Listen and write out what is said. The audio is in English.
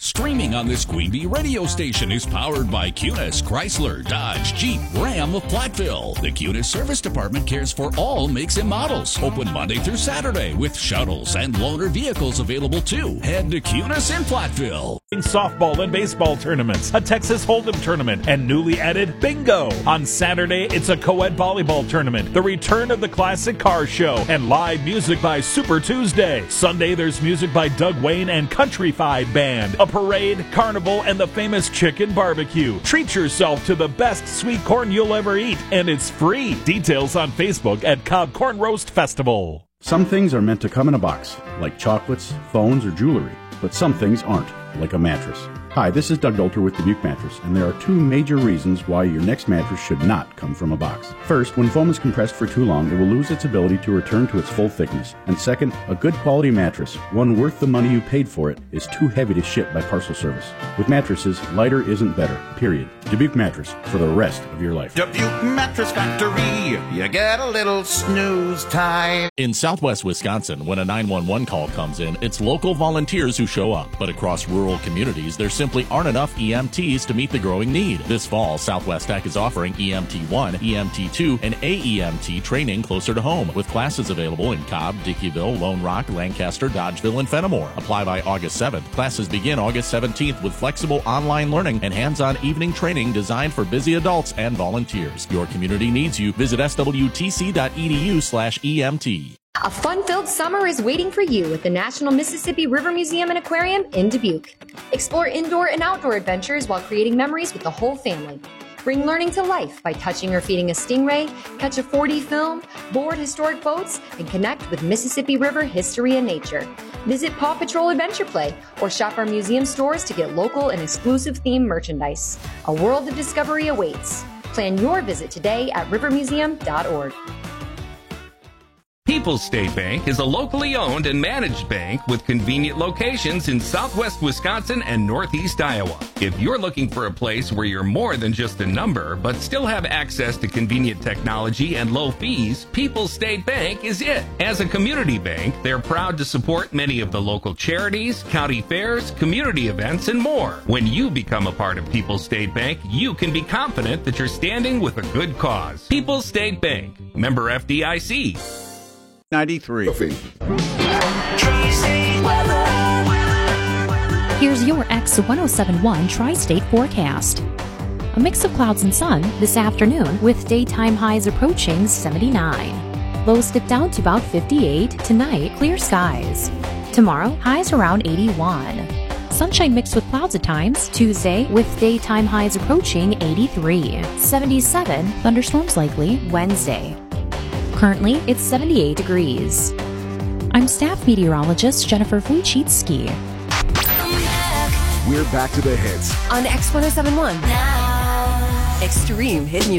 Streaming on this Queen Bee radio station is powered by Cunis, Chrysler, Dodge, Jeep, Ram of Platteville. The Cunis Service Department cares for all makes and models. Open Monday through Saturday with shuttles and loaner vehicles available too. Head to Cunis in Platteville. Softball and baseball tournaments, a Texas Hold'em tournament, and newly added bingo. On Saturday, it's a co-ed volleyball tournament, the return of the classic car show, and live music by Super Tuesday. Sunday, there's music by Doug Wayne and Countryfied Band, a parade, carnival, and the famous chicken barbecue. Treat yourself to the best sweet corn you'll ever eat, and it's free. Details on Facebook at Cobb Corn Roast Festival. Some things are meant to come in a box, like chocolates, phones, or jewelry, but some things aren't, like a mattress. Hi, this is Doug Dolter with Dubuque Mattress, and there are two major reasons why your next mattress should not come from a box. First, when foam is compressed for too long, it will lose its ability to return to its full thickness. And second, a good quality mattress, one worth the money you paid for it, is too heavy to ship by parcel service. With mattresses, lighter isn't better, period. Dubuque Mattress, for the rest of your life. Dubuque Mattress Factory, you get a little snooze time. In southwest Wisconsin, when a 911 call comes in, it's local volunteers who show up. But across rural communities, there simply aren't enough EMTs to meet the growing need. This fall, Southwest Tech is offering EMT1, EMT2, and AEMT training closer to home, with classes available in Cobb, Dickeyville, Lone Rock, Lancaster, Dodgeville, and Fenimore. Apply by August 7th. Classes begin August 17th with flexible online learning and hands-on evening training designed for busy adults and volunteers. Your community needs you. Visit swtc.edu/EMT. A fun-filled summer is waiting for you at the National Mississippi River Museum and Aquarium in Dubuque. Explore indoor and outdoor adventures while creating memories with the whole family. Bring learning to life by touching or feeding a stingray, catch a 4D film, board historic boats, and connect with Mississippi River history and nature. Visit Paw Patrol Adventure Play or shop our museum stores to get local and exclusive themed merchandise. A world of discovery awaits. Plan your visit today at rivermuseum.org. People's State Bank is a locally owned and managed bank with convenient locations in southwest Wisconsin and northeast Iowa. If you're looking for a place where you're more than just a number, but still have access to convenient technology and low fees, People's State Bank is it. As a community bank, they're proud to support many of the local charities, county fairs, community events, and more. When you become a part of People's State Bank, you can be confident that you're standing with a good cause. People's State Bank, member FDIC. 93. Here's your X1071 Tri-State forecast. A mix of clouds and sun this afternoon with daytime highs approaching 79. Lows dip down to about 58. Tonight, clear skies. Tomorrow, highs around 81. Sunshine mixed with clouds at times. Tuesday, with daytime highs approaching 83. 77. Thunderstorms likely Wednesday. Currently, it's 78 degrees. I'm staff meteorologist Jennifer Wojcicki. We're back to the hits on X1071. Now. Extreme hit music.